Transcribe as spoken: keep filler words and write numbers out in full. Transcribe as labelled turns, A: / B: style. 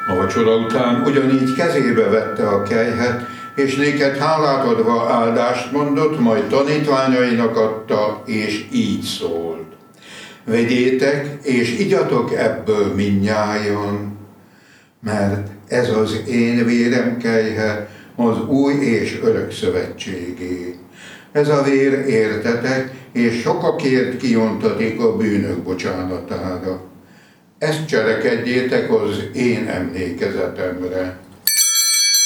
A: A vacsora után ugyanígy kezébe vette a kelyhet, és néked hálát adva áldást mondott, majd tanítványainak adta, és így szólt. Vegyétek, és igyatok ebből mindnyájan, mert ez az én vérem kelyhe, az új és örök szövetségé. Ez a vér értetek, és sokakért kiontatik a bűnök bocsánatára. Ezt cselekedjétek az én emlékezetemre.